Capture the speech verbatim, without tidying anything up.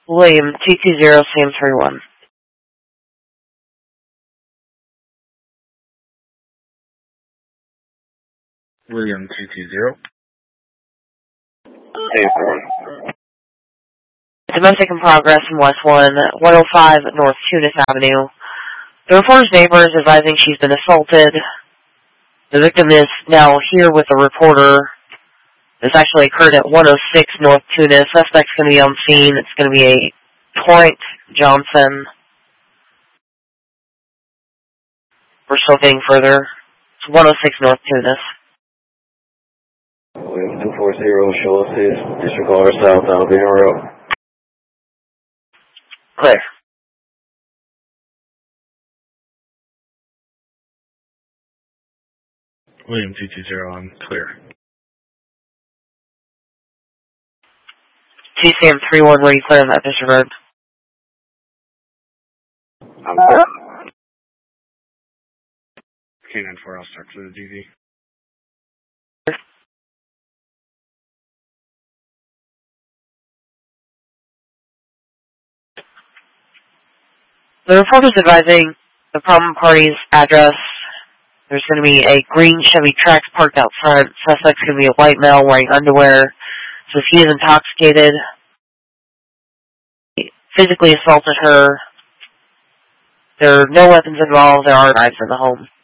William, two two zero, Sam three one. William, two two zero. Domestic in progress in West one, one oh five North Tunis Avenue. The reporter's neighbor is advising she's been assaulted. The victim is now here with the reporter. This actually occurred at one oh six North Tunis. Suspect's going to be on scene. It's going to be a Point Johnson. We're still getting further. It's one oh six North Tunis. William two four zero, show assist, disregard south Alabama Road. Clear. William, two two zero, I'm clear. T C M three one, where you clear on that disregard? I'm clear. K nine four, I'll start for the D V. The report is advising the problem party's address. There's going to be a green Chevy Trax parked out front. Suspect's going to be a white male wearing underwear. So if he is intoxicated, he physically assaulted her. There are no weapons involved. There are knives in the home.